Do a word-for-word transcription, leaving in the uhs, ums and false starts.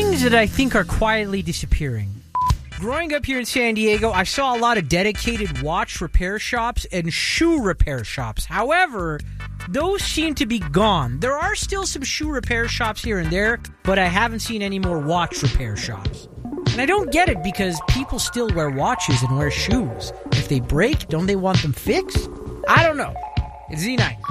things that I think are quietly disappearing. Growing up here in San Diego, I saw a lot of dedicated watch repair shops and shoe repair shops. However, those seem to be gone. There are still some shoe repair shops here and there, but I haven't seen any more watch repair shops. And I don't get it because people still wear watches and wear shoes. If they break, don't they want them fixed? I don't know. It's Z nine.